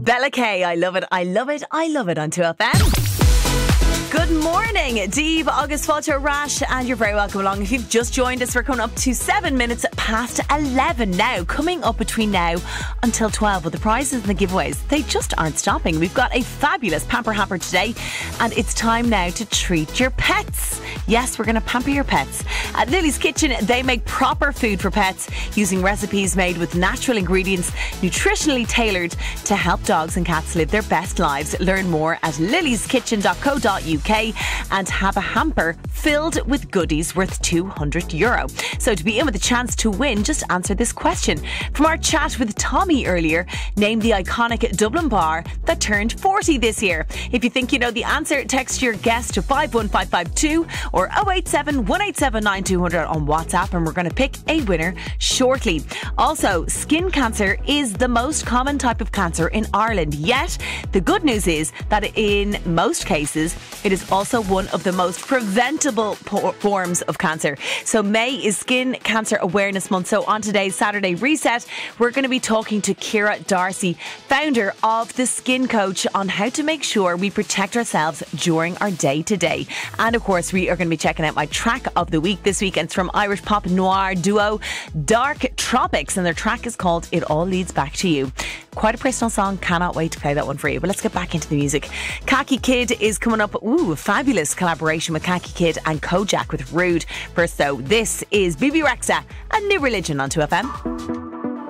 Bella K, I love it, I love it, I love it on 2FM. Good morning, Dave, August Falter Rash, and you're very welcome along. If you've just joined us, we're coming up to 7 minutes past 11 now. Coming up between now until 12 with the prizes and the giveaways. They just aren't stopping. We've got a fabulous pamper hamper today, and it's time now to treat your pets. Yes, we're going to pamper your pets. At Lily's Kitchen, they make proper food for pets using recipes made with natural ingredients, nutritionally tailored to help dogs and cats live their best lives. Learn more at lillyskitchen.co.uk and have a hamper filled with goodies worth €200. So to be in with a chance to win, just answer this question. From our chat with Tommy earlier, name the iconic Dublin bar that turned 40 this year. If you think you know the answer, text your guess to 51552 or 087 187 9200 on WhatsApp, and we're going to pick a winner shortly. Also, skin cancer is the most common type of cancer in Ireland, yet the good news is that in most cases it is also one of the most preventable forms of cancer. So May is Skin Cancer Awareness Month. So on today's Saturday Reset, we're going to be talking to Ciara Darcy, founder of The Skin Coach, on how to make sure we protect ourselves during our day-to-day. And of course, we are going to be checking out my track of the week this week. And it's from Irish pop noir duo Dark Tropics, and their track is called It All Leads Back to You. Quite a personal song. Cannot wait to play that one for you. But let's get back into the music. Khaki Kid is coming up. Ooh, a fabulous collaboration with Khaki Kid and Kojak with Rude. First though, this is BB Rexa and New Religion on 2FM.